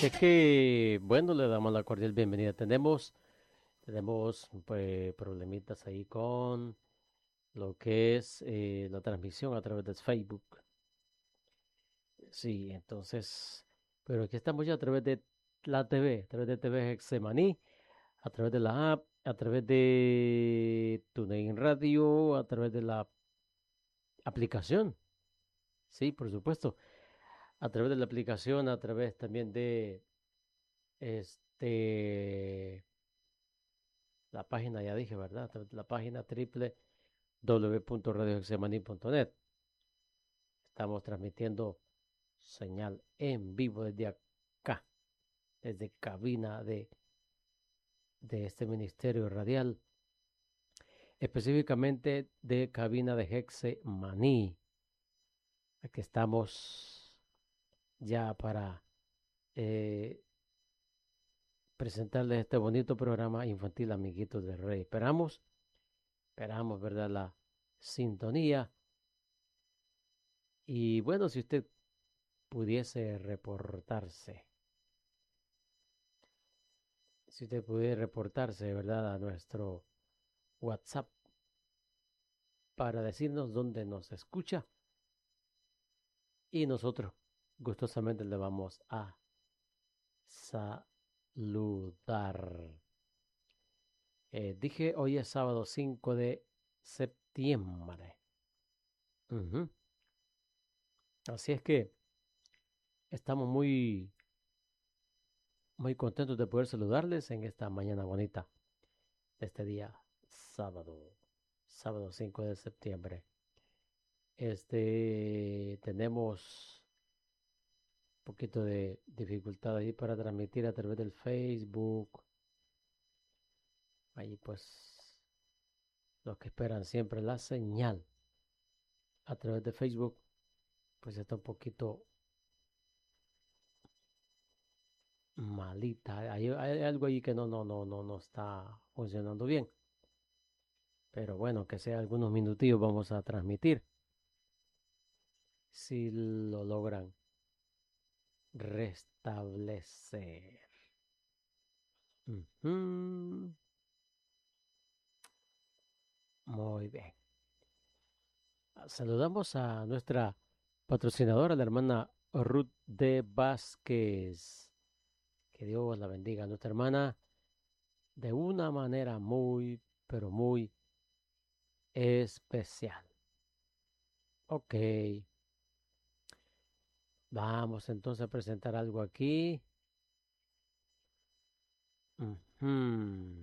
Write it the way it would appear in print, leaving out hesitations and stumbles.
Así es que, bueno, le damos la cordial bienvenida. Tenemos pues, problemitas ahí con lo que es la transmisión a través de Facebook. Sí, entonces, pero aquí estamos ya a través de la TV, a través de TV Hexemaní, a través de la app, a través de TuneIn Radio, a través de la aplicación. Sí, por supuesto. A través de la aplicación, a través también de este la página, ya dije, ¿verdad? La página www.radiohexemaní.net. Estamos transmitiendo señal en vivo desde acá, desde cabina de este ministerio radial, específicamente de cabina de Hexemaní. Aquí estamos ya para eh, presentarles este bonito programa infantil, amiguitos del Rey. Esperamos, ¿verdad? La sintonía. Y bueno, si usted pudiese reportarse, si usted pudiera reportarse, ¿verdad? A nuestro WhatsApp para decirnos dónde nos escucha y nosotros gustosamente le vamos a saludar. Dije, hoy es sábado 5 de septiembre. Ujú. Así es que estamos muy contentos de poder saludarles en esta mañana bonita de este día sábado, sábado 5 de septiembre. Tenemos un poquito de dificultad ahí para transmitir a través del Facebook. Ahí pues los que esperan siempre la señal a través de Facebook, pues está un poquito malita. Hay algo ahí que no está funcionando bien. Pero bueno, que sea algunos minutillos vamos a transmitir. Si lo logran restablecer. Ujú. Muy bien. Saludamos a nuestra patrocinadora, la hermana Ruth de Vázquez. Que Dios la bendiga a nuestra hermana de una manera muy, pero muy especial. Ok, vamos entonces a presentar algo aquí. Ujú.